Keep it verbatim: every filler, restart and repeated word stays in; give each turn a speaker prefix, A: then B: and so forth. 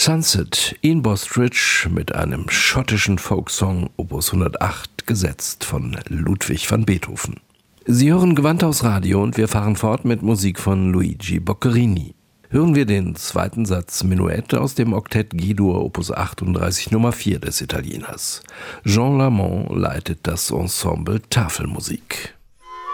A: Sunset in Bostridge mit einem schottischen Folksong Opus hundertacht, gesetzt von Ludwig van Beethoven. Sie hören Gewandhaus Radio und wir fahren fort mit Musik von Luigi Boccherini. Hören wir den zweiten Satz Menuett aus dem Oktett G-Dur Opus achtunddreißig Nummer vier des Italieners. Jean Lamont leitet das Ensemble Tafelmusik.